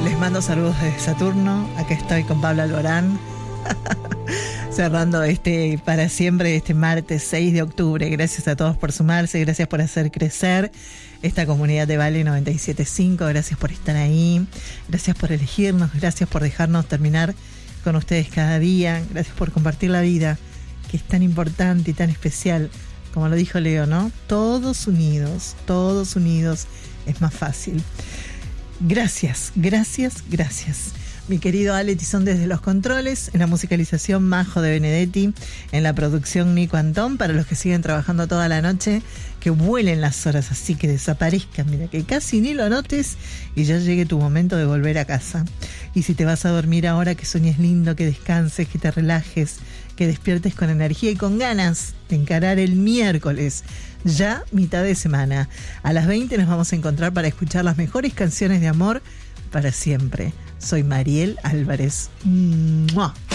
Les mando saludos desde Saturno. Acá estoy con Pablo Alborán. Cerrando para siempre este martes 6 de octubre. Gracias a todos por sumarse, gracias por hacer crecer esta comunidad de Vale 97.5, gracias por estar ahí, gracias por elegirnos, gracias por dejarnos terminar con ustedes cada día, gracias por compartir la vida, que es tan importante y tan especial, como lo dijo Leo, ¿no? Todos unidos es más fácil. Gracias, gracias, gracias. Mi querido Ale Tizón desde los controles, en la musicalización Majo de Benedetti, en la producción Nico Antón, para los que siguen trabajando toda la noche, que vuelen las horas así, que desaparezcan, mira, que casi ni lo notes y ya llegue tu momento de volver a casa. Y si te vas a dormir ahora, que sueñes lindo, que descanses, que te relajes, que despiertes con energía y con ganas de encarar el miércoles, ya mitad de semana. A las 20 nos vamos a encontrar para escuchar las mejores canciones de amor para siempre. Soy Mariel Álvarez. ¡Mua!